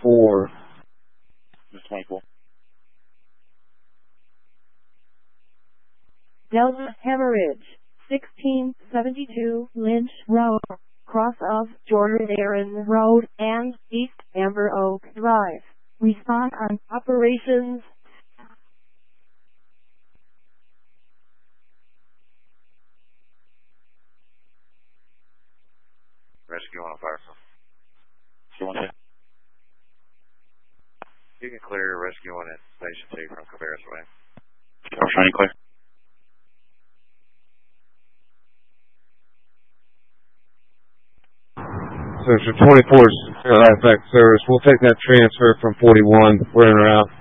24. This 24. Delta Hemorrhage, 1672 Lynch Road, cross of Jordan Aaron Road and East Amber Oak Drive. Respond on operations. Rescue on fire. You can clear rescue on at Station 2 from Cabarrus Way. Shining clear. Search for 24's effect service. We'll take that transfer from 41. We're in or out.